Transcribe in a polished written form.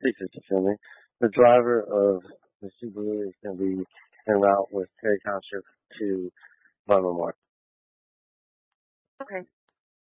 Features to filming. The driver of the Subaru is going to be en route with Perry Township to Von Memorial. Okay.